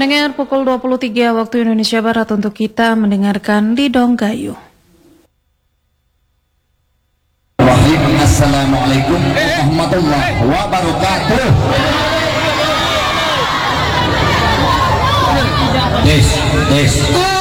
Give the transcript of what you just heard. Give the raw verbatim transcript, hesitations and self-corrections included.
pendengar, pukul dua puluh tiga waktu Indonesia Barat untuk kita mendengarkan Lidong Gayo. Assalamualaikum warahmatullahi wabarakatuh. Des, des.